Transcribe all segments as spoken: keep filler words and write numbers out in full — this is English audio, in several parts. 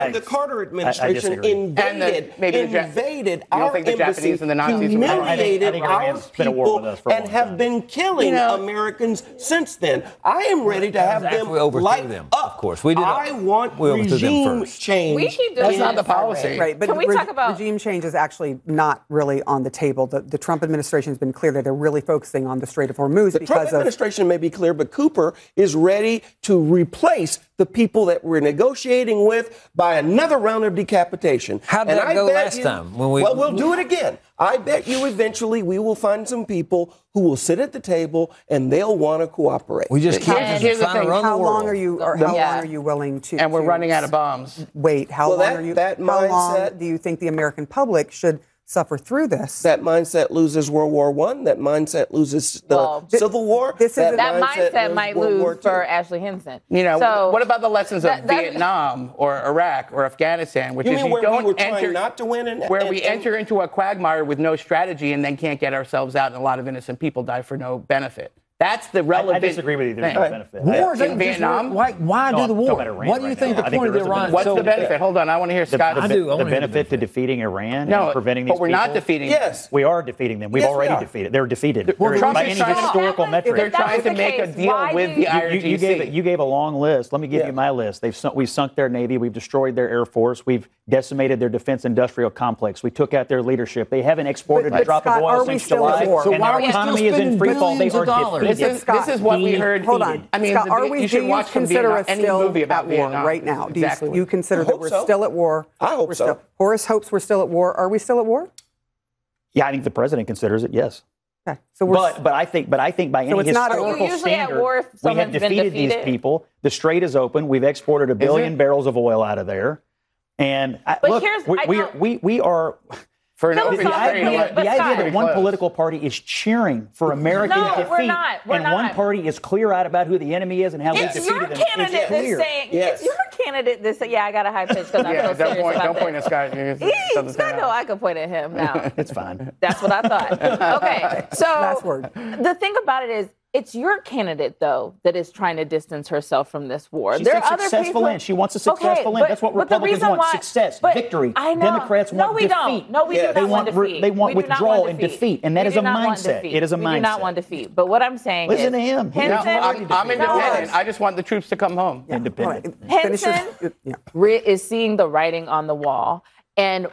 The Carter administration I, I invaded, the, invaded the, our the embassy, and the humiliated I our people, and have time. been killing you know, Americans since then. I am ready to have them light them, up. Of course, we did. I want regime change. We keep doing That's not the policy, right? But Can we re- talk about regime change is actually not really on the table. The, the Trump administration has been clear that they're really focusing on the Strait of Hormuz. The because Trump of, administration may be clear, but Cooper is ready to replace the people that we're negotiating with by another round of decapitation. How did and that I go bet last you, time? When we, well, we'll do it again. I bet you eventually we will find some people who will sit at the table and they'll want to cooperate. We just keep Here's the trying thing. to run how the world. long are you, or how Yeah. long are you willing to? And we're to running out of bombs. Wait, how Well, long that- are you? that how mindset- long do you think the American public should suffer through this? That mindset loses World War One. That mindset loses the Well, Civil War. this is- that mindset loses might World War lose Two. for Ashley Henson. You know, so, what about the lessons of that- that- Vietnam or Iraq or Afghanistan, which You is mean you where don't we were trying enter not to win and- where and- we and- enter into a quagmire with no strategy and then can't get ourselves out, and a lot of innocent people die for no benefit. That's the relevant. I, I disagree with you. There's thing. no benefit. War in Vietnam. Why, why No, do I'm the talking war? about Iran What do you right think now. the I think point there of is a Iran? benefit. What's so, the benefit? Hold on, I want to hear The, Scott. the, I do. I the wanna hear benefit the to defeating Iran No, and preventing but these we're people. not defeating. Yes. We are defeating them. We've Yes, already we are. defeated. They're defeated. Well, They're, Trump by is any trying to- historical If metric. They're that was trying to the make a case, deal why with do the you- You, I R G C. you, you gave you gave a long list. Let me give Yeah. you my list. They've sunk, we've sunk their navy. We've destroyed their air force. We've decimated their defense industrial complex. We took out their leadership. They haven't exported But- a drop but, of Scott, oil are we since still at July. war? So and why our are we still economy is in spending free fall. They billions are of dollars? This defeated. is, this is what we heard. Hold on. I mean, Scott, the, are we, you do should you watch from consider Vietnam, us any still movie about at war Vietnam. right now? Do you, Exactly. you consider I that hope we're so. still at war? I hope We're so. Still, Horace hopes we're still at war. Are we still at war? Yeah, I think the president considers it. Yes. Okay. So we're But but I think but I think by So any it's not- Are you historical usually at standard, war if we have someone's been defeated these defeated? people. The strait is open. We've exported a billion it? barrels of oil out of there, and I, But look, here's- we, I we, know- are, we we are. For an The open Philosophically, strait. idea, but the idea Scott- that one Close. political party is cheering for American No, defeat, we're not. We're and not. one party is clear out about who the enemy is and how we It's defeated your them. candidate It's clear. that's saying. Yes. It's your candidate that's saying. Yeah, I got a high pitch because I'm Yeah, so don't serious point, about don't this. point at Scott. Eee, Scott, no, I could point at him now. It's fine. That's what I thought. Okay, so Last word. the thing about it is, it's your candidate though that is trying to distance herself from this war. She there said are other successful people. end. She wants a Okay, successful end. but- That's what but the Republicans reason want. why- Success, but victory. I know. Democrats no, want we defeat. don't. No, we Yeah. do not They want want re- defeat. they want We do not withdrawal want and defeat. defeat, and that We is do a not want mindset. defeat. It is a we do not mindset. want defeat. But what I'm saying Listen is, to him. He- No, Henson, I'm, I'm independent. I just want the troops to come home. Independent. All right. Finish your- Henson yeah. Re- is seeing the writing on the wall and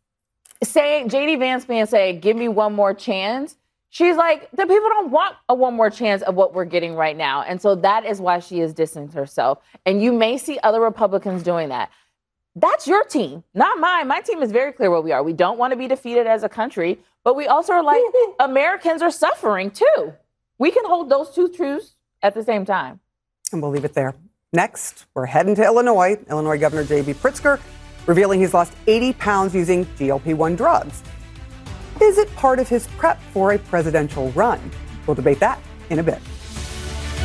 saying J D Vance being saying, "Give me one more chance." She's like, the people don't want a one more chance of what we're getting right now. And so that is why she is distancing herself. And you may see other Republicans doing that. That's your team, not mine. My team is very clear what we are. We don't want to be defeated as a country, but we also are like, Americans are suffering too. We can hold those two truths at the same time. And we'll leave it there. Next, we're heading to Illinois. Illinois Governor J B Pritzker revealing he's lost eighty pounds using G L P one drugs. Is it part of his prep for a presidential run? We'll debate that in a bit.